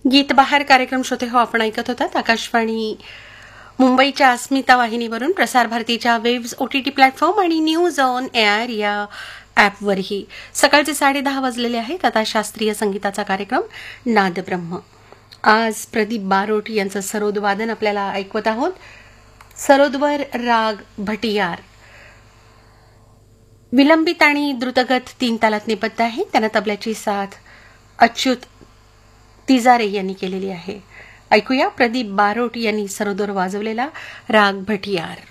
गीत बहार कार्यक्रम श्रोते हो आपण ऐकत होतात आकाशवाणी मुंबईच्या अस्मिता वाहिनीवरून, प्रसार भारतीच्या वेव्स ओटीटी प्लॅटफॉर्म आणि न्यूज ऑन एअर या ॲपवरही. सकाळचे 10:30 वाजलेले आहेत. आता शास्त्रीय संगीताचा कार्यक्रम नादब्रह्म. आज प्रदीप बारोट यांचं सरोद वादन आपल्याला ऐकवत आहोत. सरोदवर राग भटियार विलंबित आणि द्रुतगत 3 तालात निबद्ध आहे. त्यांना तबल्याची साथ अच्युत तिजारे यांनी केलेली आहे. ऐकूया प्रदीप बारोट यांनी सरोदवर वाजवलेला राग भटियार.